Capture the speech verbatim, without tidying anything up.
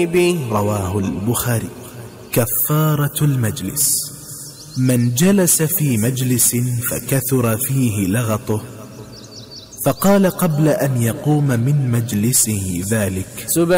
به. رواه البخاري. كفارة المجلس: من جلس في مجلس فكثر فيه لغطه فقال قبل أن يقوم من مجلسه ذلك: